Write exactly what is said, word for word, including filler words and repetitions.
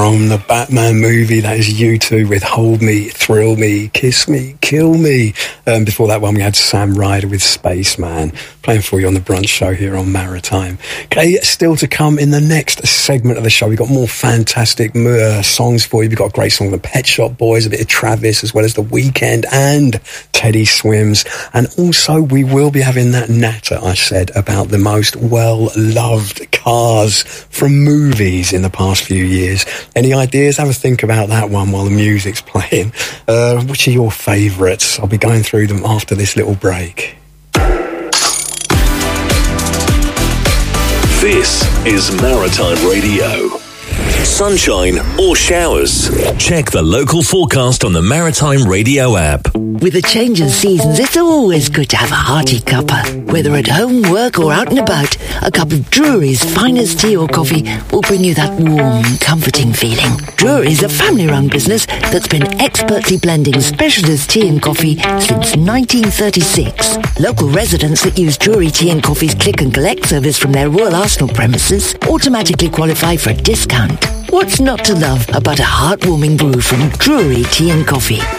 from the Batman movie. That is U two with Hold Me, Thrill Me, Kiss Me, Kill Me. Um, before that one, we had Sam Ryder with Spaceman, playing for you on the Brunch Show here on Maritime. Okay, still to come in the next segment of the show. We've got more fantastic uh, songs for you. We've got a great song, The Pet Shop Boys, a bit of Travis, as well as The Weeknd and Teddy Swims. And also, we will be having that natter I said about the most well-loved cars from movies in the past few years. Any ideas? Have a think about that one while the music's playing. Uh, which are your favourites? I'll be going through them after this little break. This is Maritime Radio. Sunshine or showers? Check the local forecast on the Maritime Radio app. With the change in seasons, it's always good to have a hearty cuppa. Whether at home, work or out and about, a cup of Drury's finest tea or coffee will bring you that warm, comforting feeling. Drury's a family-run business that's been expertly blending specialist tea and coffee since nineteen thirty-six. Local residents that use Drury Tea and Coffee's click and collect service from their Royal Arsenal premises automatically qualify for a discount. What's not to love about a heartwarming brew from Drury Tea and Coffee?